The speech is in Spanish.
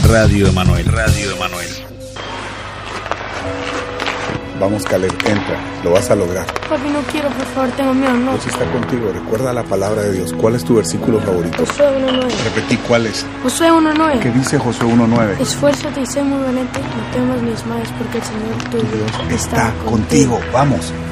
Radio Emanuel. Radio Emanuel. Vamos, Caleb, entra. Lo vas a lograr. Papi, no quiero, por favor, tengo miedo, no. Dios está contigo. Recuerda la palabra de Dios. ¿Cuál es tu versículo favorito? Josué 1:9. Repetí, ¿cuál es? Josué 1:9. ¿Qué dice Josué 1:9? Esfuérzate y sé muy valiente, no temas ni desmayes, porque el Señor tu Dios está contigo. Vamos.